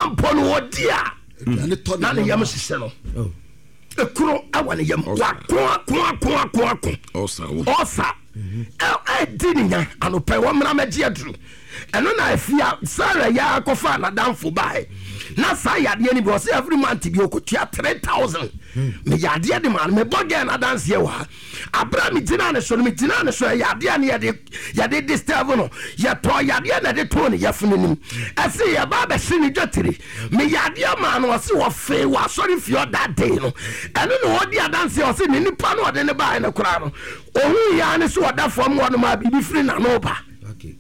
ampo no odia na ne yam sese no ekuro awane yam wa ko osa dininya anope wo mra magie aduru eno na afia Sarah ya kofa na danfo bae na sa yade ni bo say every month bi okotua 3000 me yade de man me boge na dance ye wa Abraham tina ne so yade ne yade disturb no ye to yade na de to ne yefunu ase ye ba be hini dwatiri me yade man no se wo fe wa sorry fio that day no eno no odi dance o se ni nipa no ode ne bae ne kura no ohu ya ne so oda fom wo no ma bibi free na no ba okay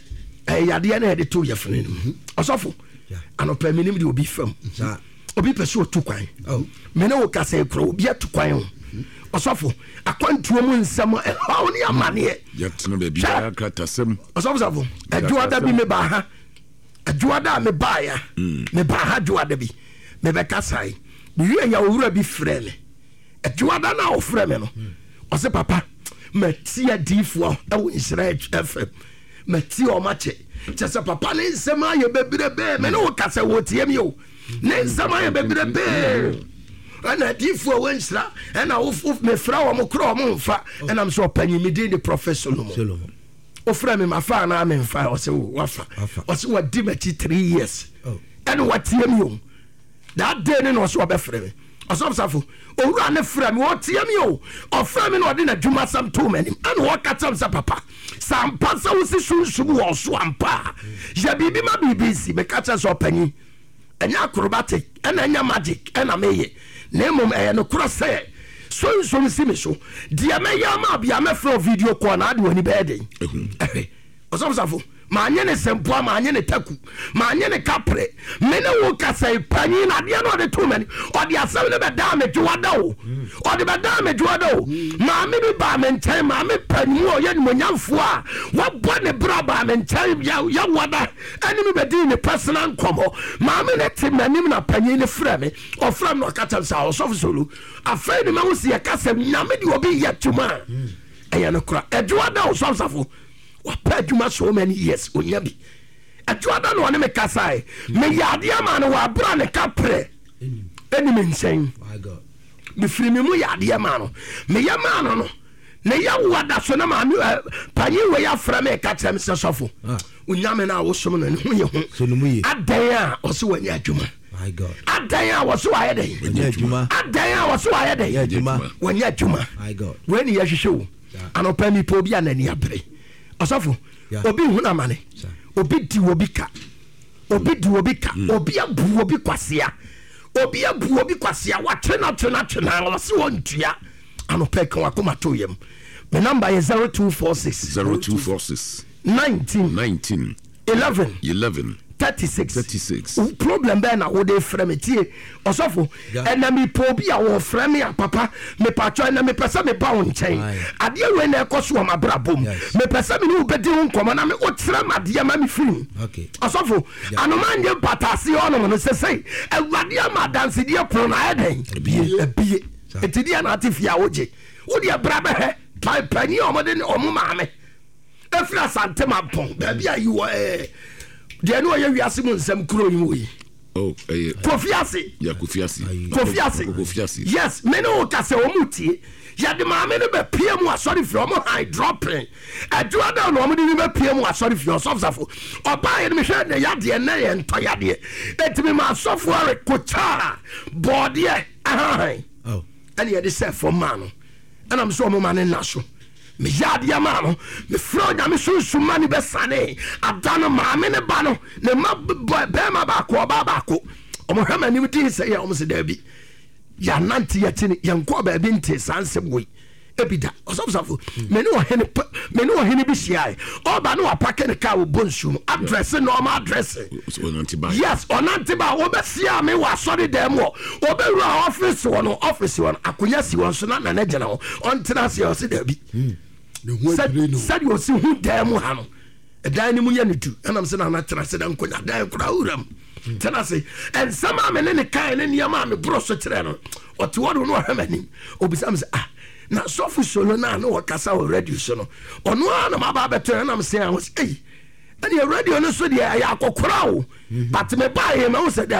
yade na de to yefunu osofo anopa minim de obi fam obi pese otu kwan mena wo kase kro obi atukwan osofo akwantuo mu nsam hawo ne amane yetno be bia kratasem osofo ajuada bi me ba ha ajuada me ba ya me ba ha ajuada bi me be kasai bi ya owura bi freme ajuada na o freme no o se papa matia difo e wo Israel FM matia o mache chese papa ne nsema ye bebrebe me no kase wo tie mi o ne nsema ye bebrebe ana difo wo nsra ana wo me fra wo mo kro mo mfa ana mso panyi mi di professor Solomon o fra me mafa na me mfa o se wafa o se wa di machi 3 years ana watie mi o that day ne no so be fra me osofsafo owura ne fra me wo tie mi o fra me no de na dwuma sam to mani ana wo katam sa papa sampa sa wo si sunsumu wo so ampa ya bibi ma bibi si be kacha so panyi enya acrobatic ena enya magic ena meye nemom no cross sunsumu si me so dia me ya ma bia me from video call na de wani be den osofsafo ma anye ne sempo ma anye ne taku ma anye ne kapre me ne wo kasai panyi na de no de to mani o de asem ne be da me juwada o de be da me juwada o ma me bi ba me nchen ma me panyi o ye mo nyamfo a wo bo ne bra ba me nchen ya wada ani me be di ne personal komo ma me ne tim na nim na panyi ne fra me o fra no katam sa o sof solo afai ne ma wo se kasam na me di obi yetuma eya no kra juwada o sof safo wapa adwuma so many years onyabi atuada no ne me kasai me yade ama no wa bra ne kapre eni me nsen my god me firi me mu yade ama no me yama no ne ya wada so na ma panyi we ya fra me ka trem se sofo onyame na wo som no ne ho ye ho so no mu ye adan a o se wanya adwuma my god adan a wo so aye den wanya adwuma adan a wo so aye den wanya adwuma my god when ye hwehwe anopa mi po bi anani abre osofo obi huna mane obi di obi ka obi abu obi kwasea wa twena wase wontua anopa kan akoma toyem me number is 0246 19 11 36 problem be na wo de frame tie osofo enami po bi a wo frame a papa me patcho enami pesa me ba won chen ade we na ekoso o mabrabom me pesa me no bedi won komo na me o tra made ma me film okay osofo anomanye patase ono no sesei awade ama dance die pro na eden ebie etidia na atifia woje wo de bra be he pani omode ne omo maame efra sante mampon ba bia yi wo de no ye wiase mu nsem kuro yi wo yi kofiase yes me no kase o mutie ya de maame no be pie mu asori fi omo high dropping aduada no omo de be pie mu asori fi osofsafo oba ye me hwe ne ya de na ye nto ya de etimi ma asofo are kocha body and ye de say for man and am so omo man na so me yade ama no me fro nya me sunsuma ni besane adano maame ne ba no ne ma be ma ba ko omo hama ni mti se ya omo se da bi ya nanti ya tini ya nko ba bi nti sanse boy ebida osofsafo me no hene bi hia oba no apake ne ka wo bonsu address normal address yes onanti ba wo be sia me wa sorry dem wo be ru office won akonya si won so na na gena wo ontina se o se da bi said you see who damn hano a dining munity and I'm saying I'm not trusted and could not die crowdum tenase and some men in the kind and yamam brosso treno or to what know how many or becomes now so for solo now no casa already sono or no one of my turn I'm saying I was and you're ready on the studio I crow but me buy him I said